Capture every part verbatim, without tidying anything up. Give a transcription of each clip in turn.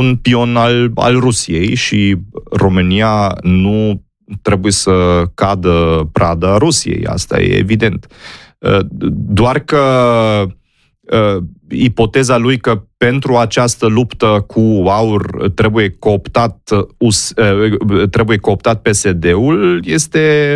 un pion al, al Rusiei și România nu trebuie să cadă prada Rusiei, asta e evident. Doar că ipoteza lui că pentru această luptă cu AUR trebuie cooptat, trebuie cooptat P S D-ul este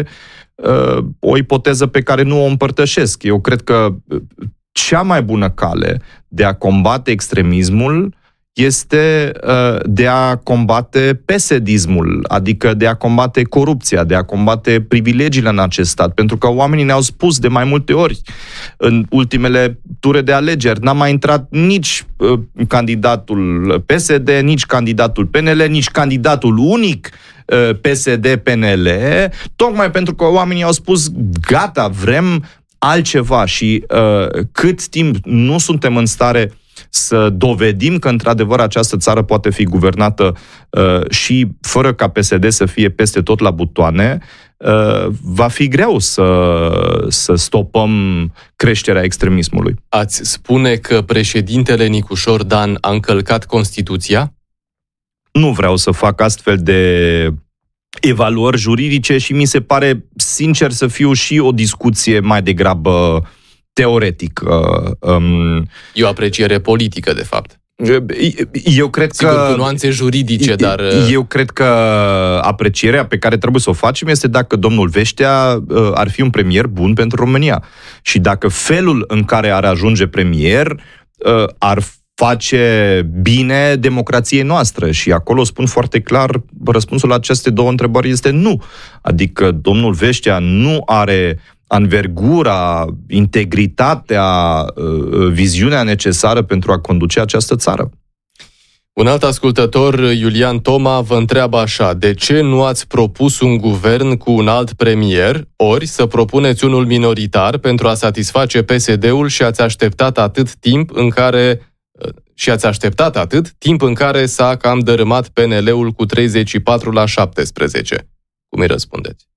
o ipoteză pe care nu o împărtășesc. Eu cred că cea mai bună cale de a combate extremismul este uh, de a combate P S D-ismul, adică de a combate corupția, de a combate privilegiile în acest stat, pentru că oamenii ne-au spus de mai multe ori în ultimele ture de alegeri, n-a mai intrat nici uh, candidatul P S D, nici candidatul P N L, nici candidatul unic uh, P S D-P N L, tocmai pentru că oamenii au spus gata, vrem altceva și uh, cât timp nu suntem în stare să dovedim că într-adevăr această țară poate fi guvernată uh, și fără ca P S D să fie peste tot la butoane, uh, va fi greu să, să stopăm creșterea extremismului. Ați spune că președintele Nicușor Dan a încălcat Constituția? Nu vreau să fac astfel de evaluări juridice și mi se pare, sincer să fiu, și o discuție mai degrabă teoretic. Um, e o apreciere politică, de fapt. Eu cred Sigur, că... cu nuanțe juridice, dar... Eu cred că aprecierea pe care trebuie să o facem este dacă domnul Veștea ar fi un premier bun pentru România. Și dacă felul în care ar ajunge premier ar face bine democrației noastre. Și acolo spun foarte clar, răspunsul la aceste două întrebări este nu. Adică domnul Veștea nu are anvergura, integritatea, viziunea necesară pentru a conduce această țară. Un alt ascultător, Iulian Toma, vă întreabă așa: de ce nu ați propus un guvern cu un alt premier, ori să propuneți unul minoritar pentru a satisface P S D-ul și ați așteptat atât timp în care și ați așteptat atât timp în care s-a cam dărâmat P N L-ul cu treizeci și patru la șaptesprezece? Cum îi răspundeți?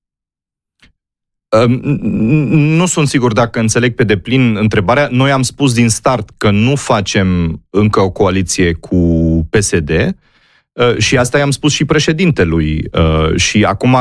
Nu sunt sigur dacă înțeleg pe deplin întrebarea. Noi am spus din start că nu facem încă o coaliție cu P S D și asta i-am spus și președintelui. Și acum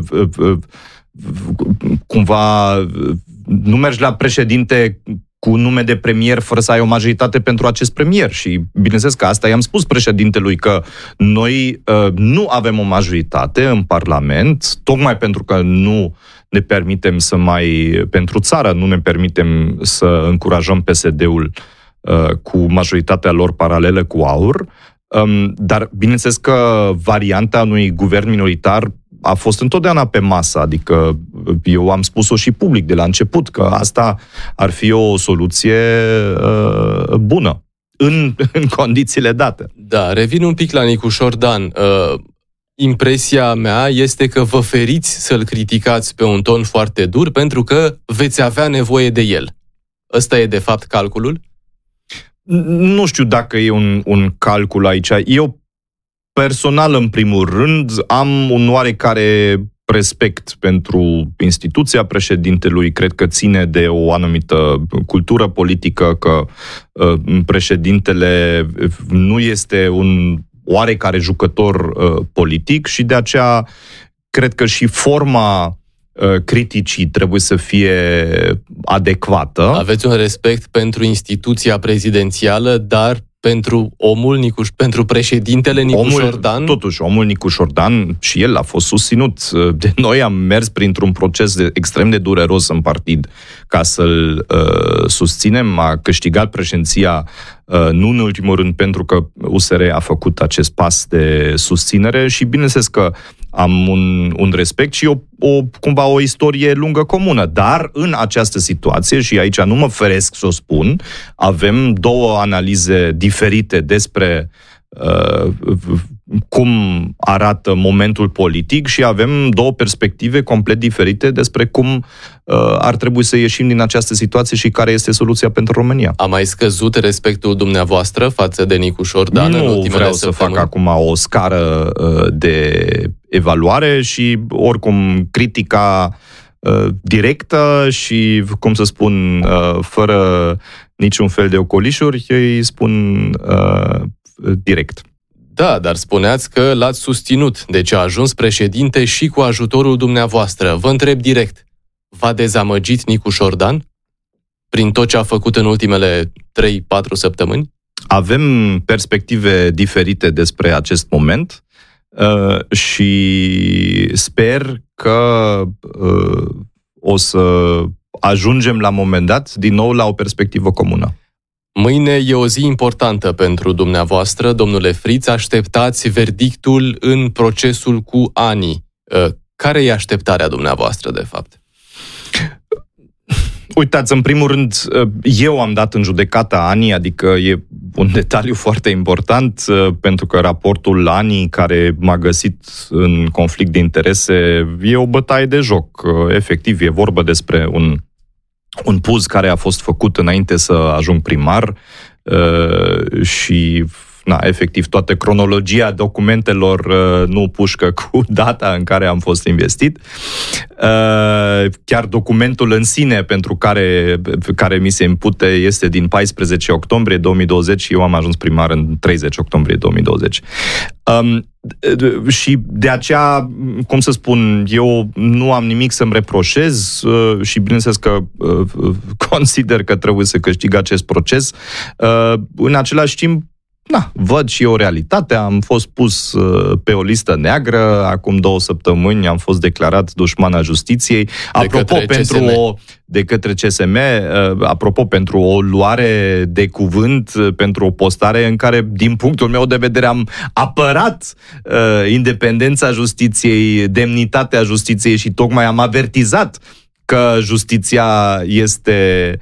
cumva nu mergi la președinte cu nume de premier fără să ai o majoritate pentru acest premier. Și bineînțeles că asta i-am spus președintelui, că noi uh, nu avem o majoritate în Parlament, tocmai pentru că nu ne permitem să mai, pentru țară, nu ne permitem să încurajăm P S D-ul uh, cu majoritatea lor paralelă cu AUR, um, dar bineînțeles că varianta unui guvern minoritar a fost întotdeauna pe masă, adică eu am spus-o și public de la început, că asta ar fi o soluție uh, bună, în, în condițiile date. Da, revin un pic la Nicușor Dan. Uh, impresia mea este că vă feriți să-l criticați pe un ton foarte dur, pentru că veți avea nevoie de el. Ăsta e de fapt calculul? Nu știu dacă e un, un calcul aici. Eu personal, în primul rând, am un oarecare respect pentru instituția președintelui. Cred că ține de o anumită cultură politică, că uh, președintele nu este un oarecare jucător uh, politic și de aceea cred că și forma uh, criticii trebuie să fie adecvată. Aveți un respect pentru instituția prezidențială, dar pentru omul Nicuș, pentru președintele Nicușor Dan? Omul, totuși, omul Nicușor Dan și el a fost susținut de noi, am mers printr-un proces de, extrem de dureros în partid ca să-l uh, susținem, a câștigat președinția uh, nu în ultimul rând pentru că U S R a făcut acest pas de susținere și bineînțeles că am un, un respect și o, o, cumva o istorie lungă comună. Dar în această situație, și aici nu mă feresc să o spun, avem două analize diferite despre uh, cum arată momentul politic și avem două perspective complet diferite despre cum uh, ar trebui să ieșim din această situație și care este soluția pentru România. A mai scăzut respectul dumneavoastră față de Nicușor Dan în ultimele Nu vreau să fac acum o scară uh, de evaluare și oricum critica uh, directă și, cum să spun, uh, fără niciun fel de ocolișuri, îi spun uh, direct. Da, dar spuneați că l-ați susținut, deci a ajuns președinte și cu ajutorul dumneavoastră. Vă întreb direct, v-a dezamăgit Nicu Șordan prin tot ce a făcut în ultimele trei patru săptămâni? Avem perspective diferite despre acest moment uh, și sper că uh, o să ajungem la un moment dat din nou la o perspectivă comună. Mâine e o zi importantă pentru dumneavoastră, domnule Friț. Așteptați verdictul în procesul cu Ani. Care e așteptarea dumneavoastră, de fapt? Uitați, în primul rând, eu am dat în judecata Ani, adică e un detaliu foarte important, pentru că raportul Ani, care m-a găsit în conflict de interese, e o bătaie de joc. Efectiv, e vorba despre un un puz care a fost făcut înainte să ajung primar uh, și, na, efectiv, toată cronologia documentelor uh, nu pușcă cu data în care am fost investit. Uh, chiar documentul în sine pentru care, care mi se impute este din paisprezece octombrie două mii douăzeci și eu am ajuns primar în treizeci octombrie două mii douăzeci. Um, și de aceea, cum să spun, eu nu am nimic să-mi reproșez uh, și bineînțeles că uh, consider că trebuie să câștig acest proces. Uh, în același timp, na, văd și eu realitatea. Am fost pus uh, pe o listă neagră, acum două săptămâni am fost declarat dușman al justiției. De apropo, pentru o, de către C S M, uh, apropo, pentru o luare de cuvânt, uh, pentru o postare în care, din punctul meu de vedere, am apărat uh, independența justiției, demnitatea justiției și tocmai am avertizat că justiția este,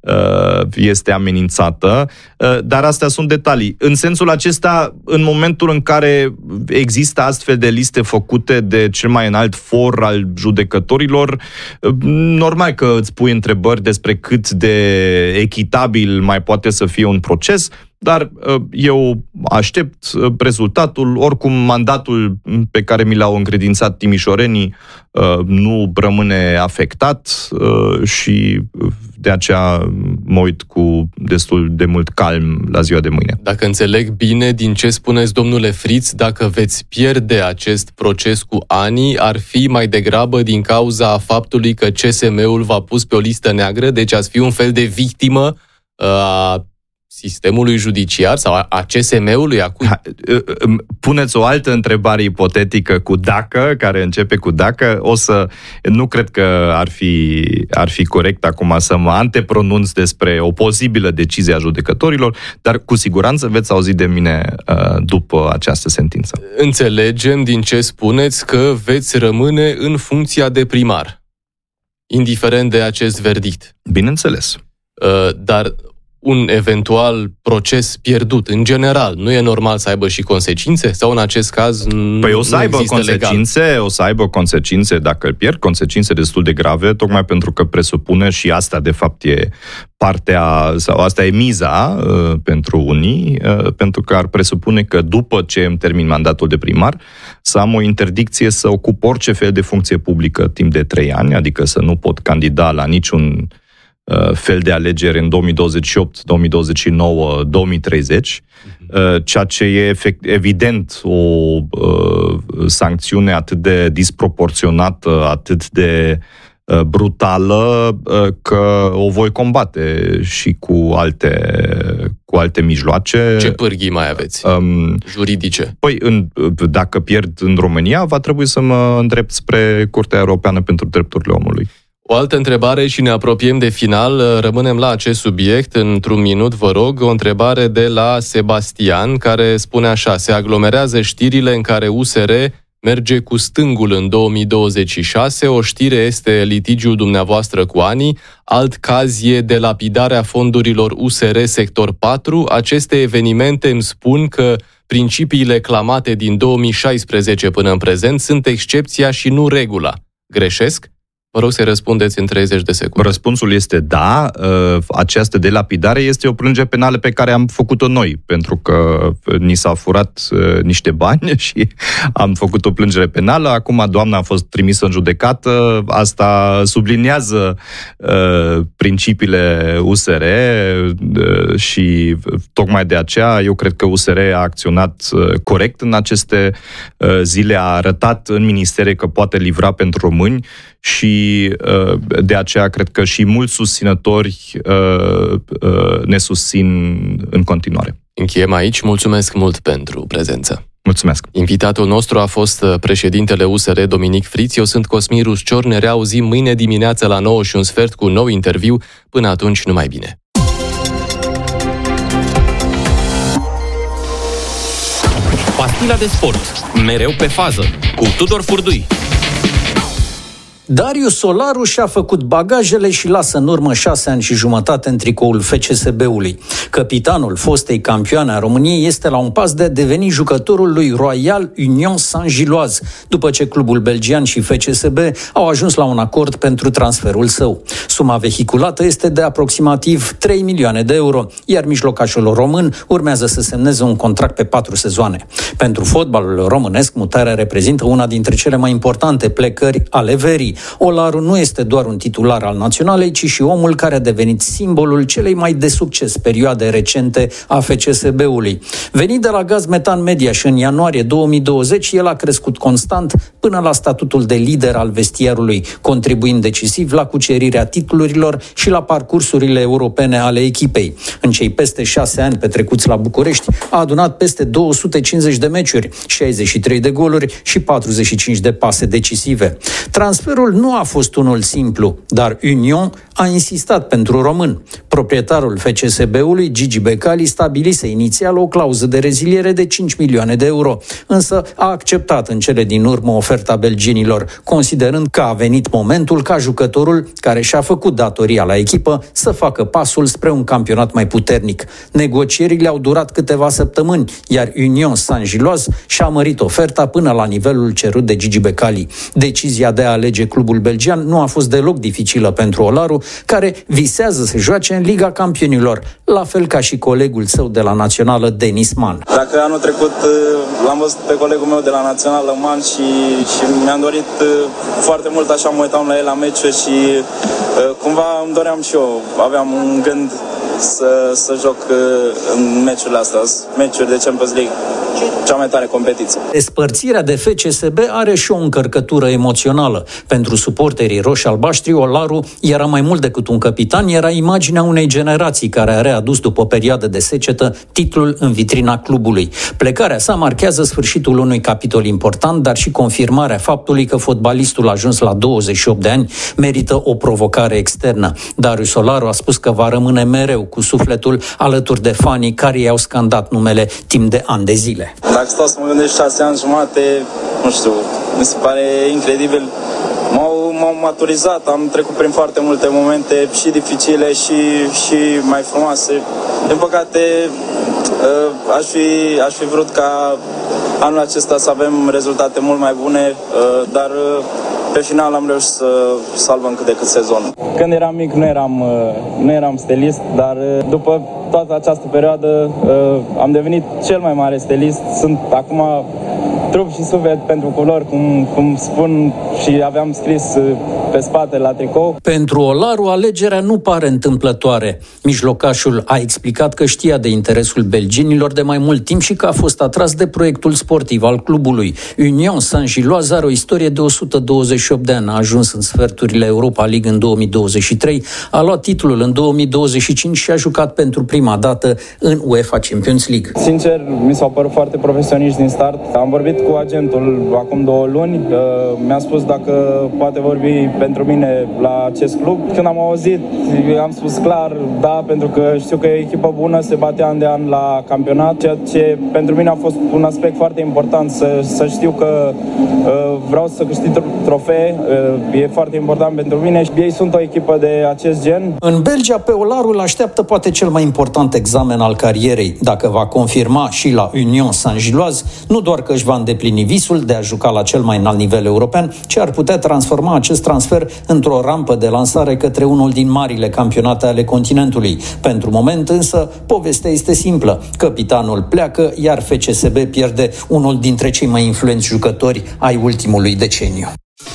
este amenințată, dar astea sunt detalii. În sensul acesta, în momentul în care există astfel de liste făcute de cel mai înalt for al judecătorilor, normal că îți pui întrebări despre cât de echitabil mai poate să fie un proces, dar eu aștept rezultatul. Oricum, mandatul pe care mi l-au încredințat timișorenii nu rămâne afectat și de aceea mă uit cu destul de mult calm la ziua de mâine. Dacă înțeleg bine din ce spuneți, domnule Friț, dacă veți pierde acest proces cu Ani, ar fi mai degrabă din cauza faptului că C S M-ul v-a pus pe o listă neagră, deci ați fi un fel de victimă a sistemului judiciar sau a C S M-ului? A cui? Puneți o altă întrebare ipotetică cu dacă, care începe cu dacă. O să, nu cred că ar fi, ar fi corect acum să mă antepronunț despre o posibilă decizie a judecătorilor, dar cu siguranță veți auzi de mine uh, după această sentință. Înțelegem din ce spuneți că veți rămâne în funcția de primar, indiferent de acest verdict. Bineînțeles. Uh, dar un eventual proces pierdut, în general, nu e normal să aibă și consecințe? Sau în acest caz nu, păi o să aibă consecințe, legal? O să aibă consecințe dacă îl pierd, consecințe destul de grave, tocmai pentru că presupune, și asta de fapt e partea, sau asta e miza uh, pentru unii, uh, pentru că ar presupune că după ce îmi termin mandatul de primar, să am o interdicție să ocup orice fel de funcție publică timp de trei ani, adică să nu pot candida la niciun fel de alegeri în două mii douăzeci și opt, două mii douăzeci și nouă, două mii treizeci, uh-huh. ceea ce e efect, evident o uh, sancțiune atât de disproporționată, atât de uh, brutală, uh, că o voi combate și cu alte, cu alte mijloace. Ce pârghii mai aveți um, juridice? Păi, în, dacă pierd în România, va trebui să mă îndrept spre Curtea Europeană pentru Drepturile Omului. O altă întrebare și ne apropiem de final. Rămânem la acest subiect. Într-un minut, vă rog, o întrebare de la Sebastian, care spune așa: se aglomerează știrile în care U S R merge cu stângul în două mii douăzeci și șase. O știre este litigiul dumneavoastră cu Ani. Alt caz e delapidarea fondurilor U S R sector patru. Aceste evenimente îmi spun că principiile clamate din două mii șaisprezece până în prezent sunt excepția și nu regula. Greșesc? Vă rog să răspundeți în treizeci de secunde. Răspunsul este da. Această delapidare este o plângere penală pe care am făcut-o noi, pentru că ni s-a furat niște bani și am făcut o plângere penală. Acum doamna a fost trimisă în judecată. Asta subliniază principiile U S R și tocmai de aceea eu cred că U S R a acționat corect în aceste zile, a arătat în ministere că poate livra pentru români și de aceea cred că și mulți susținători ne susțin în continuare. Încheiem aici. Mulțumesc mult pentru prezență. Mulțumesc. Invitatul nostru a fost președintele U S R, Dominic Friț. Eu sunt Cosmin Ruscior. Ne reauzim mâine dimineață la nouă și un sfert cu un nou interviu. Până atunci, numai bine. Pastila de sport. Mereu pe fază. Cu Tudor Furdui. Darius Solaru și-a făcut bagajele și lasă în urmă șase ani și jumătate în tricoul F C S B-ului. Capitanul fostei campioane a României este la un pas de a deveni jucătorul lui Royal Union Saint-Gilloise, după ce clubul belgian și F C S B au ajuns la un acord pentru transferul său. Suma vehiculată este de aproximativ trei milioane de euro, iar mijlocașul român urmează să semneze un contract pe patru sezoane. Pentru fotbalul românesc, mutarea reprezintă una dintre cele mai importante plecări ale verii. Olaru nu este doar un titular al naționalei, ci și omul care a devenit simbolul celei mai de succes perioade recente a F C S B-ului. Venit de la Gaz Metan Media și în ianuarie două mii douăzeci, el a crescut constant până la statutul de lider al vestiarului, contribuind decisiv la cucerirea titlurilor și la parcursurile europene ale echipei. În cei peste șase ani petrecuți la București, a adunat peste două sute cincizeci de meciuri, șaizeci și trei de goluri și patruzeci și cinci de pase decisive. Transferul nu a fost unul simplu, dar Union a insistat pentru român. Proprietarul F C S B-ului, Gigi Becali, stabilise inițial o clauză de reziliere de cinci milioane de euro, însă a acceptat în cele din urmă oferta belgienilor, considerând că a venit momentul ca jucătorul, care și-a făcut datoria la echipă, să facă pasul spre un campionat mai puternic. Negocierile au durat câteva săptămâni, iar Union Saint-Gilloise și-a mărit oferta până la nivelul cerut de Gigi Becali. Decizia de a alege clubul belgian nu a fost deloc dificilă pentru Olaru, care visează să joace în Liga Campionilor, la fel ca și colegul său de la Națională, Denis Man. Dacă anul trecut l-am văzut pe colegul meu de la Națională, Man, și, și mi-am dorit foarte mult, așa mă uitam la el la meciuri și cumva îmi doream și eu, aveam un gând să, să joc în meciurile astea, meciuri de Champions League, cea mai tare competiție. Despărțirea de F C S B are și o încărcătură emoțională. Pentru suporterii roșii-albaștri, Olaru era mai mult decât un capitan, era imaginea unei generații care a readus după o perioadă de secetă titlul în vitrina clubului. Plecarea sa marchează sfârșitul unui capitol important, dar și confirmarea faptului că fotbalistul ajuns la douăzeci și opt de ani merită o provocare externă. Darius Solaru a spus că va rămâne mereu cu sufletul alături de fanii care i-au scandat numele timp de ani de zile. Dacă stau să mă gândesc șase ani jumate, nu știu, mi se pare incredibil. M-au, m-au maturizat, am trecut prin foarte multe momente și dificile și, și mai frumoase. Din păcate, aș fi, aș fi vrut ca anul acesta să avem rezultate mult mai bune, dar pe final am reușit să salvăm cât de cât sezonul. Când eram mic nu eram, nu eram stelist, dar după toată această perioadă am devenit cel mai mare stelist. Sunt acum trup și suflet pentru culori, cum, cum spun și aveam scris pe spate la tricou. Pentru Olaru, alegerea nu pare întâmplătoare. Mijlocașul a explicat că știa de interesul belgienilor de mai mult timp și că a fost atras de proiectul sportiv al clubului. Union Saint-Gilloise are o istorie de o sută douăzeci și opt de ani. A ajuns în sferturile Europa League în două mii douăzeci și trei, a luat titlul în două mii douăzeci și cinci și a jucat pentru prima dată în UEFA Champions League. Sincer, mi s-au părut foarte profesioniști din start. Am vorbit cu agentul acum două luni, mi-a spus dacă poate vorbi pentru mine la acest club. Când am auzit, am spus clar da, pentru că știu că e o echipă bună, se batea an de an la campionat, ceea ce pentru mine a fost un aspect foarte important, să, să știu că uh, vreau să câștig trofee, uh, e foarte important pentru mine și ei sunt o echipă de acest gen. În Belgia, pe Olaru îl așteaptă poate cel mai important examen al carierei. Dacă va confirma și la Union Saint-Gilloise, nu doar că își va îndeplini visul de a juca la cel mai înalt nivel european, ci ce ar putea transforma acest transfer într-o rampă de lansare către unul din marile campionate ale continentului. Pentru moment însă, povestea este simplă. Capitanul pleacă, iar F C S B pierde unul dintre cei mai influenți jucători ai ultimului deceniu.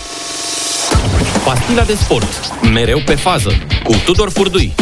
Pastila de sport. Mereu pe fază. Cu Tudor Furdui.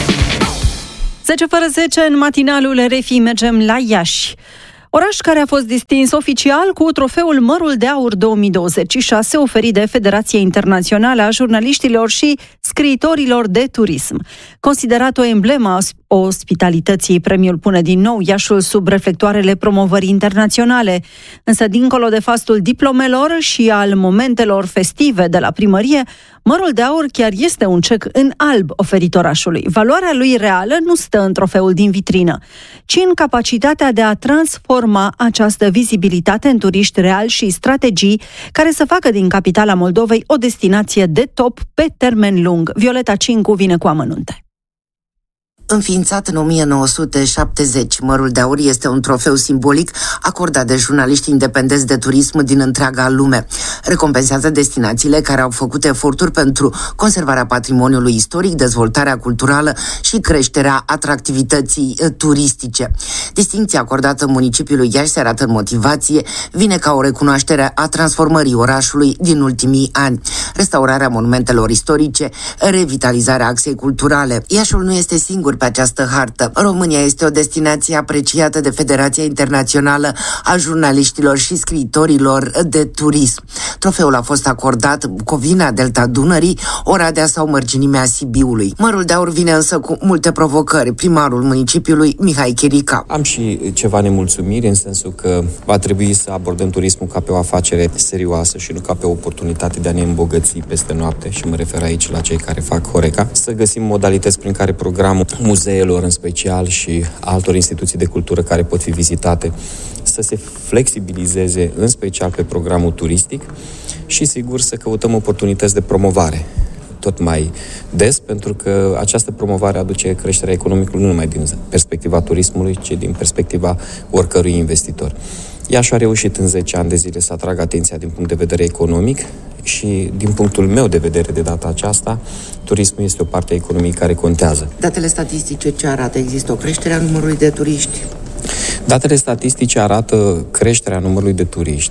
zece fără zece în matinalul R F I mergem la Iași. Oraș care a fost distins oficial cu trofeul Mărul de Aur două mii douăzeci și șase oferit de Federația Internațională a Jurnaliștilor și Scriitorilor de Turism. Considerat o emblemă a ospitalității, premiul pune din nou Iașul sub reflectoarele promovării internaționale. Însă, dincolo de fastul diplomelor și al momentelor festive de la primărie, Mărul de Aur chiar este un cec în alb oferit orașului. Valoarea lui reală nu stă în trofeul din vitrină, ci în capacitatea de a transforma această vizibilitate în turiști reali și strategii care să facă din capitala Moldovei o destinație de top pe termen lung. Violeta Cincu vine cu amănunte. Înființat în o mie nouă sute șaptezeci, Mărul de Aur este un trofeu simbolic acordat de jurnaliști independenți de turism din întreaga lume. Recompensează destinațiile care au făcut eforturi pentru conservarea patrimoniului istoric, dezvoltarea culturală și creșterea atractivității turistice. Distincția acordată municipiului Iași, se arată în motivație, vine ca o recunoaștere a transformării orașului din ultimii ani. Restaurarea monumentelor istorice, revitalizarea axei culturale. Iașul nu este singur pe această hartă. România este o destinație apreciată de Federația Internațională a Jurnaliștilor și Scriitorilor de Turism. Trofeul a fost acordat Bucovina, Delta Dunării, Oradea sau mărginimea Sibiului. Mărul de Aur vine însă cu multe provocări. Primarul municipiului, Mihai Chirica. Am și ceva nemulțumiri, în sensul că va trebui să abordăm turismul ca pe o afacere serioasă și nu ca pe o oportunitate de a ne îmbogăți peste noapte, și mă refer aici la cei care fac Horeca. Să găsim modalități prin care programul muzeelor în special și altor instituții de cultură care pot fi vizitate să se flexibilizeze, în special pe programul turistic, și sigur să căutăm oportunități de promovare tot mai des, pentru că această promovare aduce creșterea economică nu numai din perspectiva turismului, ci din perspectiva oricărui investitor. Iași a reușit în zece ani de zile să atragă atenția din punct de vedere economic și, din punctul meu de vedere de data aceasta, turismul este o parte a economiei care contează. Datele statistice ce arată? Există o creștere a numărului de turiști? Datele statistice arată creșterea numărului de turiști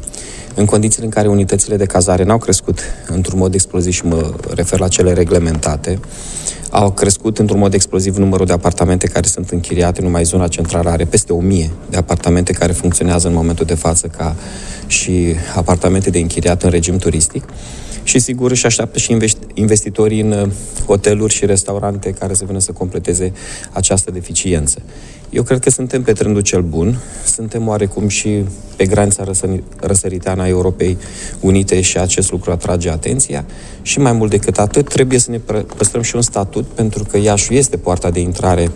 în condițiile în care unitățile de cazare n-au crescut într-un mod exploziv, și mă refer la cele reglementate. Au crescut într-un mod exploziv numărul de apartamente care sunt închiriate. Numai zona centrală are peste o mie de apartamente care funcționează în momentul de față ca și apartamente de închiriat în regim turistic. Și sigur își așteaptă și investitorii în hoteluri și restaurante care să vină să completeze această deficiență. Eu cred că suntem pe trendul cel bun, suntem oarecum și pe granița răsăriteană a Europei Unite și acest lucru atrage atenția, și mai mult decât atât trebuie să ne păstrăm și un statut, pentru că Iașul este poarta de intrare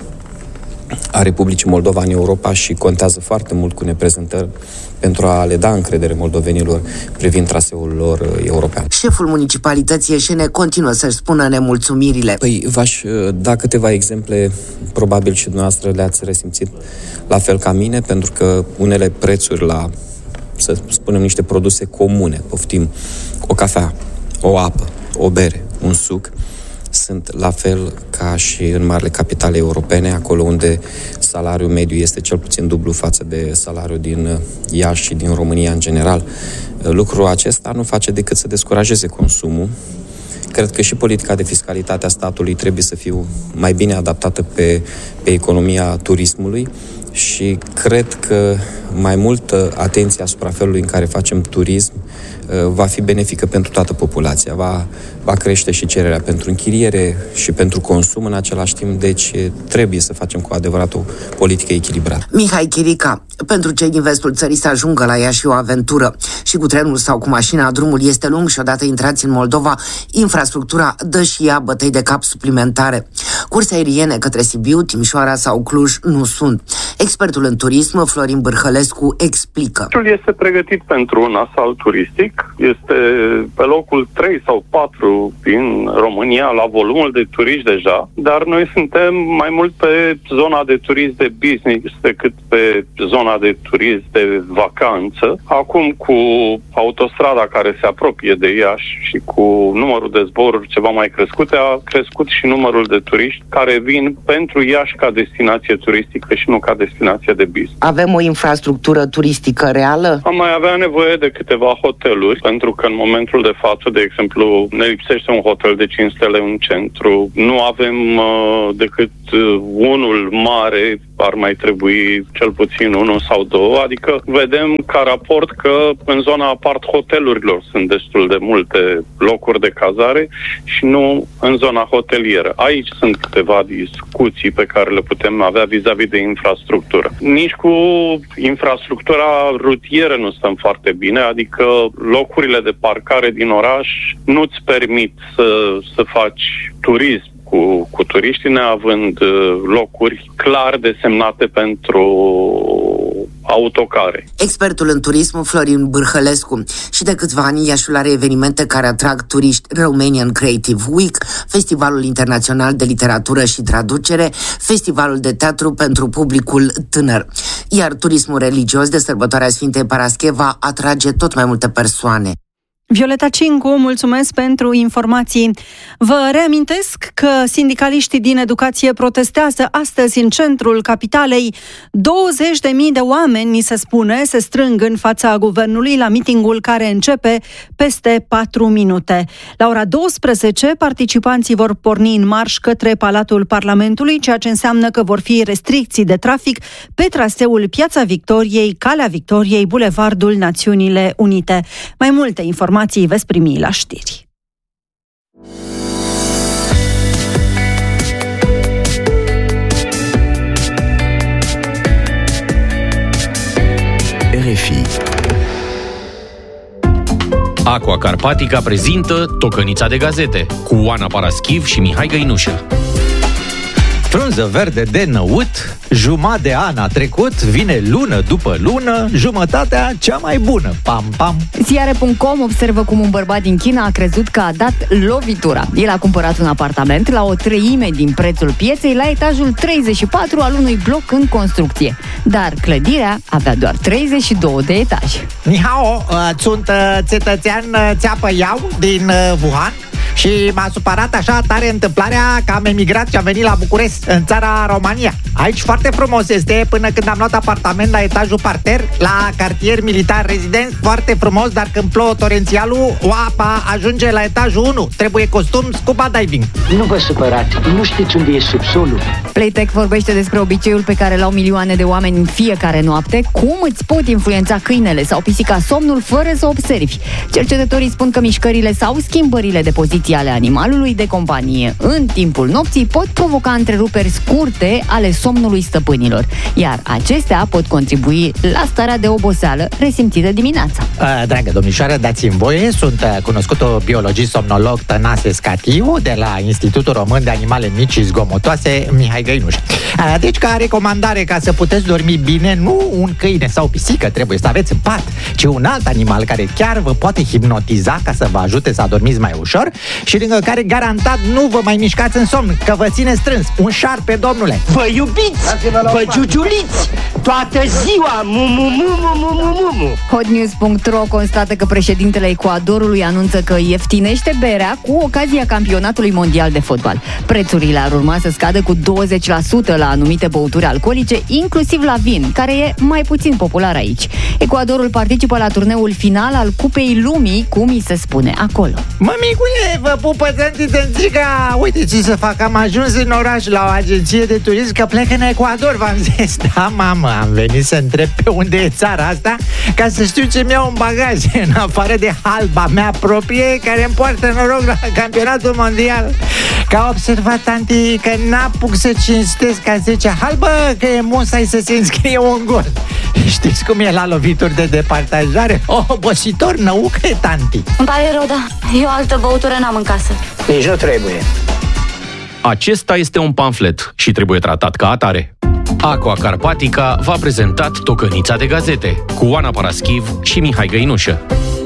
a Republicii Moldova în Europa și contează foarte mult cu neprezentări pentru a le da încredere moldovenilor privind traseul lor european. Șeful municipalității Ieșene continuă să-și spună nemulțumirile. Păi v-aș da câteva exemple, probabil și dumneavoastră le-ați resimțit la fel ca mine, pentru că unele prețuri la, să spunem, niște produse comune, poftim, o cafea, o apă, o bere, un suc, sunt la fel ca și în marile capitale europene, acolo unde salariul mediu este cel puțin dublu față de salariul din Iași și din România în general. Lucrul acesta nu face decât să descurajeze consumul. Cred că și politica de fiscalitate a statului trebuie să fie mai bine adaptată pe, pe economia turismului, și cred că mai multă atenție asupra felului în care facem turism va fi benefică pentru toată populația. Va, va crește și cererea pentru închiriere și pentru consum în același timp, deci trebuie să facem cu adevărat o politică echilibrată. Mihai Chirica. Pentru cei din vestul țării să ajungă la Iași o aventură. Și cu trenul sau cu mașina, drumul este lung și odată intrați în Moldova, infrastructura dă și ea bătăi de cap suplimentare. Curse aeriene către Sibiu, Timișoara sau Cluj nu sunt. Expertul în turism, Florin Bârhălescu, explică. Este pregătit pentru un asalt turistic, este pe locul trei sau patru din România la volumul de turiști deja, dar noi suntem mai mult pe zona de turism de business decât pe zona de turism de vacanță. Acum cu autostrada care se apropie de Iași și cu numărul de zboruri ceva mai crescute, a crescut și numărul de turiști care vin pentru Iași ca destinație turistică și nu ca destinație de business. Avem o infrastructură turistică reală? Am mai avea nevoie de câteva hoteluri, pentru că în momentul de față, de exemplu, ne lipsește un hotel de cinci stele în centru. Nu avem uh, decât uh, unul mare, ar mai trebui cel puțin unul sau două, adică vedem ca raport că în zona apart hotelurilor sunt destul de multe locuri de cazare și nu în zona hotelieră. Aici sunt câteva discuții pe care le putem avea vis-a-vis de infrastructură. Nici cu infrastructura rutieră nu stăm foarte bine, adică locurile de parcare din oraș nu-ți permit să, să faci turism cu, cu turiștii, neavând locuri clar desemnate pentru autocare. Expertul în turism, Florin Bârhălescu. Și de câțiva ani, Iașiul are evenimente care atrag turiști: Romanian Creative Week, Festivalul Internațional de Literatură și Traducere, Festivalul de Teatru pentru publicul tânăr. Iar turismul religios de sărbătoarea Sfintei Parascheva atrage tot mai multe persoane. Violeta Cincu, mulțumesc pentru informații. Vă reamintesc că sindicaliștii din educație protestează astăzi în centrul capitalei. douăzeci de mii de oameni, ni se spune, se strâng în fața guvernului la mitingul care începe peste patru minute. La ora douăsprezece, participanții vor porni în marș către Palatul Parlamentului, ceea ce înseamnă că vor fi restricții de trafic pe traseul Piața Victoriei, Calea Victoriei, Bulevardul Națiunile Unite. Mai multe informații veți primi la știri. R F I. Aqua Carpatica prezintă Tocănița de gazete cu Oana Paraschiv și Mihai Găinușă. Frunză verde de năut, jumătate de an a trecut, vine lună după lună, jumătatea cea mai bună. Pam, pam! Ziare punct com observă cum un bărbat din China a crezut că a dat lovitura. El a cumpărat un apartament la o treime din prețul pieței la etajul treizeci și patru al unui bloc în construcție. Dar clădirea avea doar treizeci și două de etaje. Ni hao, sunt cetățean țeapă iau din Wuhan și m-a supărat așa tare întâmplarea că am emigrat și am venit la București, în țara România. Aici foarte frumos este, până când am luat apartament la etajul parter, la cartier militar rezident, foarte frumos, dar când plouă torențialul, o apa ajunge la etajul unu. Trebuie costum scuba diving. Nu vă supărați, nu știți unde e subsolul. Playtech vorbește despre obiceiul pe care l-au milioane de oameni în fiecare noapte, cum îți pot influența câinele sau pisica somnul fără să observi. Cercetătorii spun că mișcările sau schimbările de poziție ale animalului de companie în timpul nopții pot provoca întreruperi scurte ale somnului stăpânilor, iar acestea pot contribui la starea de oboseală resimțită dimineața. Uh, dragă domnișoară, dați-mi voie, sunt uh, cunoscutul biologist somnolog Tănase Scatiu de la Institutul Român de Animale Mici și Zgomotoase, Mihai Găinuș. Uh, deci, ca recomandare, ca să puteți dormi bine, nu un câine sau pisică trebuie să aveți în pat, ci un alt animal care chiar vă poate hipnotiza ca să vă ajute să adormiți mai ușor și lângă care garantat nu vă mai mișcați în somn, că vă ține strâns. Un șarpe, domnule! Vă iubiți! Vă giugiuliți! Toată ziua! Mu-mu-mu-mu-mu-mu-mu! Hotnews punct ro constată că președintele Ecuadorului anunță că ieftinește berea cu ocazia campionatului mondial de fotbal. Prețurile ar urma să scadă cu douăzeci la sută la anumite băuturi alcoolice, inclusiv la vin, care e mai puțin popular aici. Ecuadorul participă la turneul final al Cupei Lumii, cum îi se spune acolo. Mămicule, vă pupă tăntică! Uite ce să fac, am ajuns în oraș la o agenție de turism că plec în Ecuador, v-am zis. Da, mamă, am venit să întreb pe unde e țara asta ca să știu ce mi-au în bagaj, în afară de halba mea proprie care îmi poartă noroc la campionatul mondial. Că a observat tanti că n-apuc să cinstesc ca zice halbă, că e musai să se înscrie un gol. Știți cum e la lovituri de departajare? O, obositor, năucă e tanti. Îmi pare rău, da, eu altă băutură n-am în casă. Nici nu trebuie. Acesta este un pamflet și trebuie tratat ca atare. Aqua Carpatica v-a prezentat Tocănița de Gazete cu Oana Paraschiv și Mihai Găinușă.